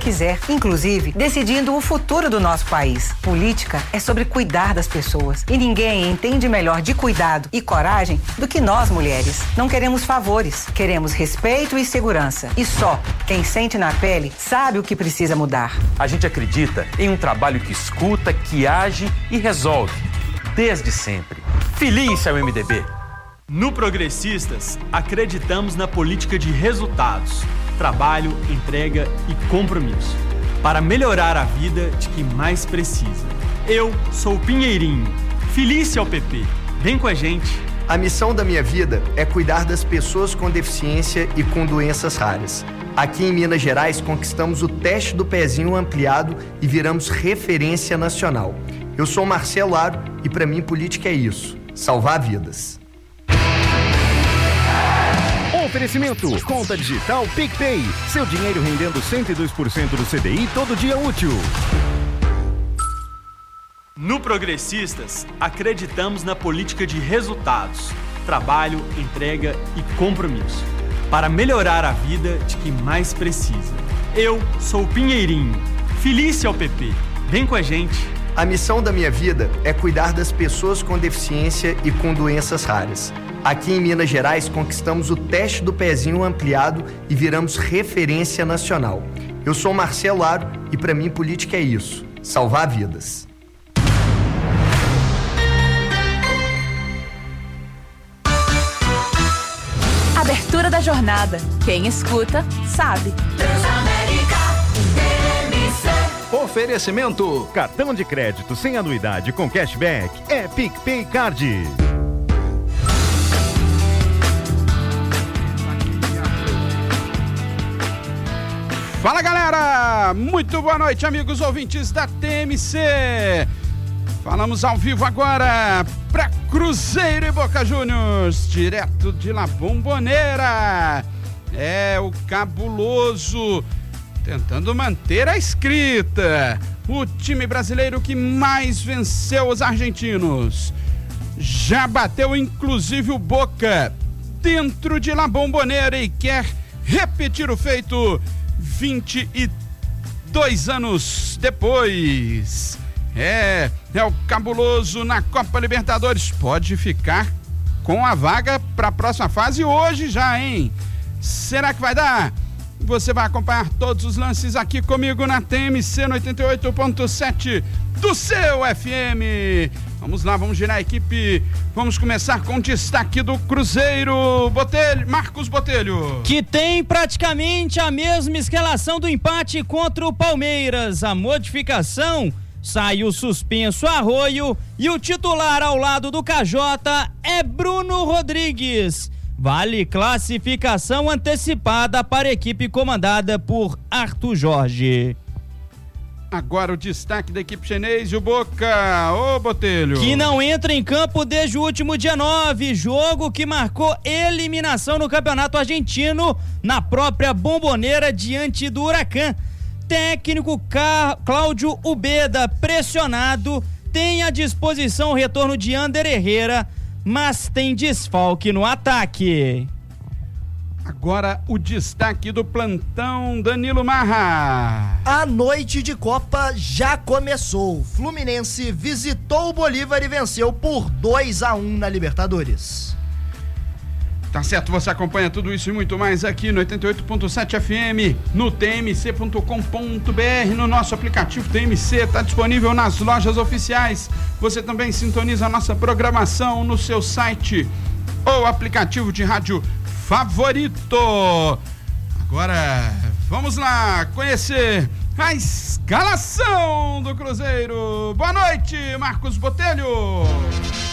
quiser, inclusive decidindo o futuro do nosso país. Política é sobre cuidar das pessoas e ninguém entende melhor de cuidado e coragem do que nós, mulheres. Não queremos favores, queremos respeito e segurança. E só quem sente na pele sabe o que precisa mudar. A gente acredita em um trabalho que escuta, que age e resolve. Desde sempre. Filie-se ao MDB. No Progressistas, acreditamos na política de resultados, trabalho, entrega e compromisso, para melhorar a vida de quem mais precisa. Eu sou o Pinheirinho. Filie-se ao PP. Vem com a gente. A missão da minha vida é cuidar das pessoas com deficiência e com doenças raras. Aqui em Minas Gerais, conquistamos o teste do pezinho ampliado e viramos referência nacional. Eu sou Marcelo Aro e para mim política é isso, salvar vidas. Oferecimento, conta digital PicPay, seu dinheiro rendendo 102% do CDI todo dia útil. No Progressistas, acreditamos na política de resultados, trabalho, entrega e compromisso, para melhorar a vida de quem mais precisa. Eu sou o Pinheirinho. Filie-se ao PP. Vem com a gente. A missão da minha vida é cuidar das pessoas com deficiência e com doenças raras. Aqui em Minas Gerais, conquistamos o teste do pezinho ampliado e viramos referência nacional. Eu sou Marcelo Aro e para mim política é isso, salvar vidas. Abertura da jornada. Quem escuta, sabe. Oferecimento, cartão de crédito sem anuidade com cashback é PicPay Card. Fala galera, muito boa noite amigos ouvintes da TMC. Falamos ao vivo agora para Cruzeiro e Boca Juniors, direto de La Bombonera. É o Cabuloso tentando manter a escrita. O time brasileiro que mais venceu os argentinos. Já bateu inclusive o Boca dentro de La Bombonera e quer repetir o feito 22 anos depois. É o Cabuloso na Copa Libertadores. Pode ficar com a vaga para a próxima fase hoje já, hein? Será que vai dar? Você vai acompanhar todos os lances aqui comigo na TMC no 88.7 do seu FM. Vamos lá, vamos girar a equipe. Vamos começar com o destaque do Cruzeiro. Marcos Botelho. Que tem praticamente a mesma escalação do empate contra o Palmeiras. A modificação, saiu suspenso Arroio e o titular ao lado do Cajota é Bruno Rodrigues. Vale classificação antecipada para a equipe comandada por Arthur Jorge. Agora o destaque da equipe chinês e o Boca, Botelho. Que não entra em campo desde o último dia 9, jogo que marcou eliminação no Campeonato Argentino na própria Bombonera diante do Huracan. Técnico Cláudio Ubeda, pressionado, tem à disposição o retorno de Ander Herrera, mas tem desfalque no ataque. Agora o destaque do plantão, Danilo Marra. A noite de Copa já começou. Fluminense visitou o Bolívar e venceu por 2-1 na Libertadores. Tá certo, você acompanha tudo isso e muito mais aqui no 88.7 FM, no tmc.com.br, no nosso aplicativo TMC, tá disponível nas lojas oficiais. Você também sintoniza a nossa programação no seu site ou aplicativo de rádio favorito. Agora, vamos lá conhecer a escalação do Cruzeiro. Boa noite, Marcos Botelho.